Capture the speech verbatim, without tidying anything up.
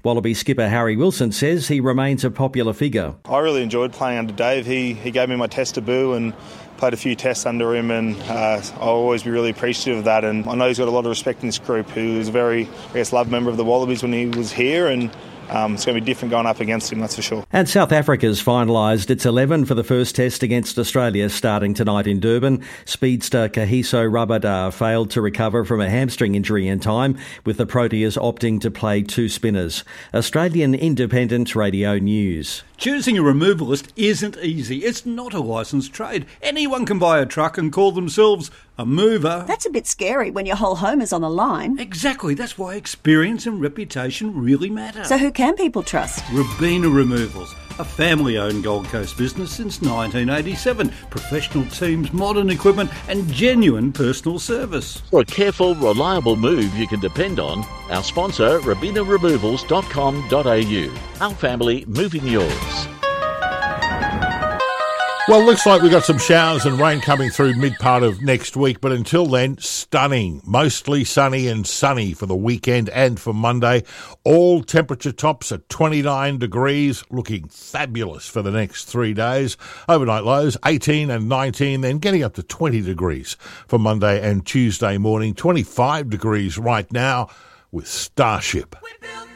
Wallaby skipper Harry Wilson says he remains a popular figure. I really enjoyed playing under Dave. He he gave me my test debut and played a few tests under him, and uh, I'll always be really appreciative of that. And I know he's got a lot of respect in this group. He was a very, I guess, loved member of the Wallabies when he was here, and Um, it's going to be different going up against him, that's for sure. And South Africa's finalised its eleven for the first test against Australia starting tonight in Durban. Speedster Kahiso Rabada failed to recover from a hamstring injury in time, with the Proteas opting to play two spinners. Australian Independent Radio News. Choosing a removalist isn't easy. It's not a licensed trade. Anyone can buy a truck and call themselves a mover. That's a bit scary when your whole home is on the line. Exactly. That's why experience and reputation really matter. So who can people trust? Robina Removals, a family-owned Gold Coast business since nineteen eighty-seven. Professional teams, modern equipment and genuine personal service. For a careful, reliable move you can depend on, our sponsor, robina removals dot com dot a u. Our family moving yours. Well, looks like we've got some showers and rain coming through mid-part of next week, but until then, stunning. Mostly sunny and sunny for the weekend and for Monday. All temperature tops at twenty-nine degrees, looking fabulous for the next three days. Overnight lows, eighteen and nineteen, then getting up to twenty degrees for Monday and Tuesday morning. twenty-five degrees right now with Starship. We built